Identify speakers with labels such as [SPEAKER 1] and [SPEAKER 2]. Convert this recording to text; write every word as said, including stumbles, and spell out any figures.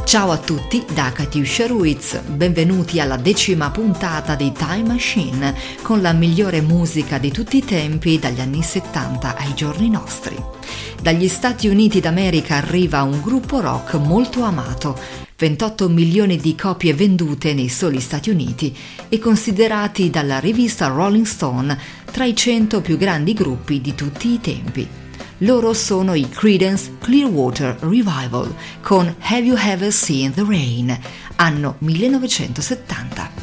[SPEAKER 1] Ciao a tutti da Katiuscia Ruiz, benvenuti alla decima puntata di Time Machine con la migliore musica di tutti i tempi dagli anni settanta ai giorni nostri. Dagli Stati Uniti d'America arriva un gruppo rock molto amato, ventotto milioni di copie vendute nei soli Stati Uniti e considerati dalla rivista Rolling Stone tra i cento più grandi gruppi di tutti i tempi. Loro sono i Creedence Clearwater Revival con Have You Ever Seen the Rain, anno millenovecentosettanta.